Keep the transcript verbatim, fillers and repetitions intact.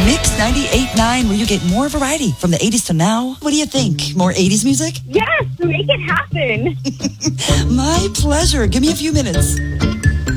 Mix ninety-eight point nine, where you get more variety from the eighties to now. What do you think? More eighties music? Yes, make it happen. My pleasure. Give me a few minutes.